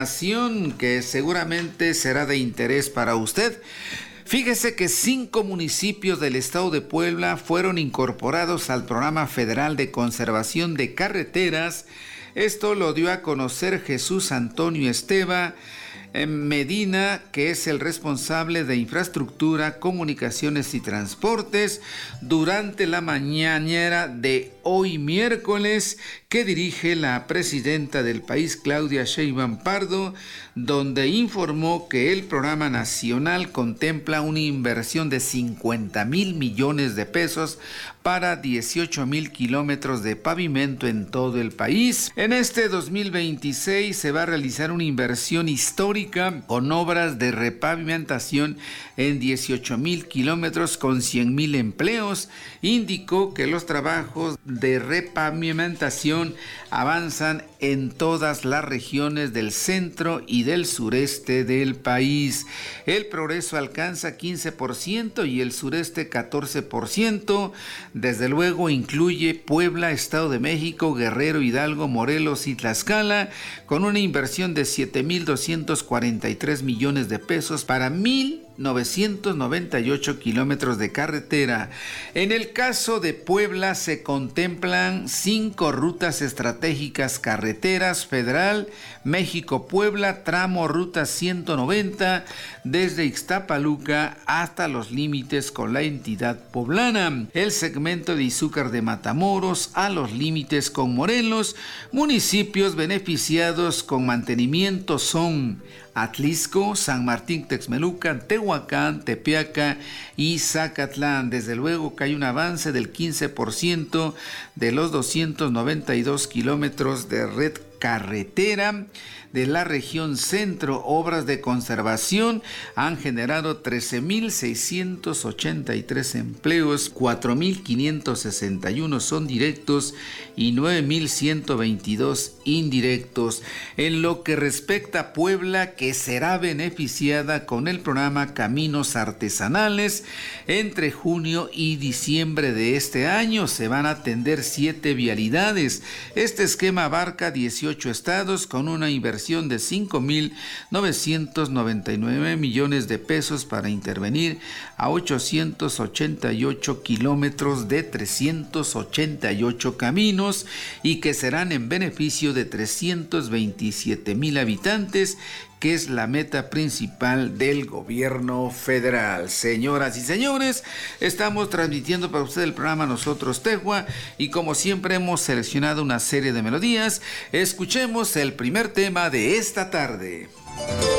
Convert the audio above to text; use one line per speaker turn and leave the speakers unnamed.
Que seguramente será de interés para usted. Fíjese que 5 municipios del estado de Puebla fueron incorporados al Programa Federal de Conservación de Carreteras. Esto lo dio a conocer Jesús Antonio Esteva Medina, que es el responsable de infraestructura, comunicaciones y transportes, durante la mañanera de hoy miércoles, que dirige la presidenta del país, Claudia Sheinbaum Pardo, donde informó que el programa nacional contempla una inversión de 50,000 millones de pesos para 18,000 kilómetros de pavimento en todo el país. En este 2026 se va a realizar una inversión histórica con obras de repavimentación en 18,000 kilómetros con 100,000 empleos. Indicó que los trabajos de repavimentación avanzan en todas las regiones del centro y del sureste del país. El progreso alcanza 15% y el sureste 14%. Desde luego incluye Puebla, Estado de México, Guerrero, Hidalgo, Morelos y Tlaxcala, con una inversión de 7,243 millones de pesos para 1,998 kilómetros de carretera. En el caso de Puebla se contemplan 5 rutas estratégicas carreteras federal, México-Puebla, tramo ruta 190, desde Ixtapaluca hasta los límites con la entidad poblana. El segmento de Izúcar de Matamoros a los límites con Morelos. Municipios beneficiados con mantenimiento son Atlisco, San Martín Texmelucan, Tehuacán, Tepeaca y Zacatlán. Desde luego que hay un avance del 15% de los 292 kilómetros de red carretera de la región centro. Obras de conservación han generado 13,683 empleos, 4,561 son directos y 9,122 indirectos. En lo que respecta a Puebla, que será beneficiada con el programa Caminos Artesanales, entre junio y diciembre de este año se van a atender 7 vialidades. Este esquema abarca 18 estados con una inversión de 5,999 millones de pesos para intervenir a 888 kilómetros de 388 caminos y que serán en beneficio de 327,000 habitantes, que es la meta principal del gobierno federal. Señoras y señores, estamos transmitiendo para usted el programa Nosotros Tehua y como siempre hemos seleccionado una serie de melodías. Escuchemos el primer tema de esta tarde.